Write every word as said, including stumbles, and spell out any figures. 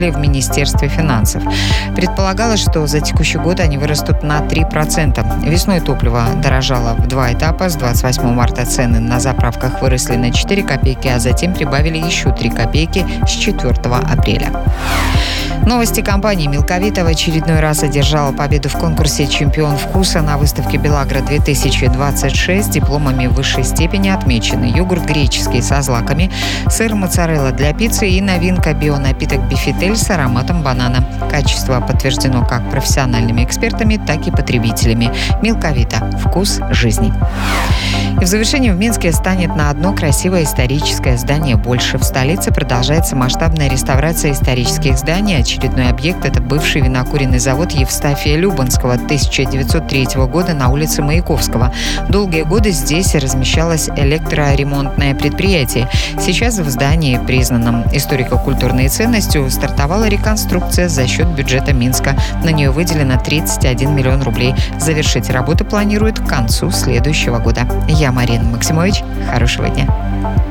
в Министерстве финансов. Предполагалось, что за текущий год они вырастут на три процента. Весной топливо дорожало в два этапа. С двадцать восьмого марта цены на заправках выросли на четыре копейки, а затем прибавили еще три копейки с четвёртого апреля. Новости компании «Милковита» в очередной раз одержала победу в конкурсе «Чемпион вкуса» на выставке «Белагро-две тысячи двадцать шесть». Дипломами высшей степени отмечены йогурт греческий со злаками, сыр моцарелла для пиццы и новинка бионапиток «Бифитель» с ароматом банана. Качество подтверждено как профессиональными экспертами, так и потребителями. «Милковита» – вкус жизни. И в завершении в Минске станет на одно красивое историческое здание больше. В столице продолжается масштабная реставрация исторических зданий. Очередной объект – это бывший винокуренный завод Евстафия Любанского тысяча девятьсот третьего года на улице Маяковского. Долгие годы здесь размещалось электроремонтное предприятие. Сейчас в здании, признанном историко-культурной ценностью, стартовала реконструкция за счет бюджета Минска. На нее выделено тридцать один миллион рублей. Завершить работы планируют к концу следующего года. Я Марина Максимович. Хорошего дня.